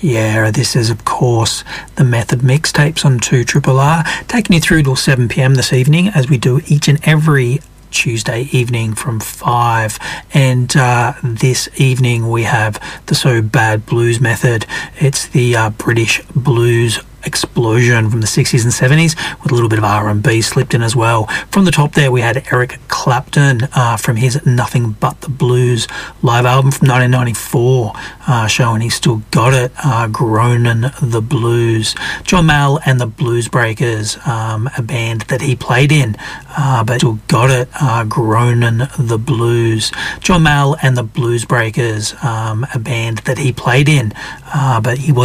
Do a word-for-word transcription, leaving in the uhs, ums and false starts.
Yeah, this is, of course, the Method mixtapes on two R R R, taking you through till seven p.m. this evening, as we do each and every Tuesday evening from five. And uh, this evening we have the So Bad Blues Method. It's the uh, British blues explosion from the sixties and seventies, with a little bit of R and B slipped in as well. From the top there we had Eric Clapton uh, from his Nothing But the Blues live album from nineteen ninety-four, uh, showing he's still got it, uh, Groanin' the Blues. John Mayall and the Blues Breakers, um, a band that he played in, uh, but still got it, uh, Groanin' the Blues. John Mayall and the Blues Breakers, um, a band that he played in, uh, but he was